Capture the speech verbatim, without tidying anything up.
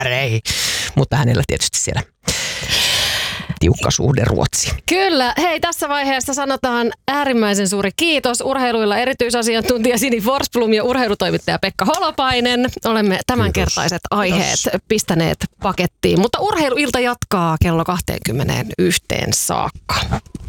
väärin. Mutta hänellä tietysti siellä tiukka suhde Ruotsiin. Kyllä. Hei, tässä vaiheessa sanotaan äärimmäisen suuri kiitos urheiluilla erityisasiantuntija Sini Forsblom ja urheilutoimittaja Pekka Holopainen. Olemme tämänkertaiset kiitos. aiheet kiitos. pistäneet pakettiin, mutta urheiluilta jatkaa kello kaksikymmentäyksi saakka.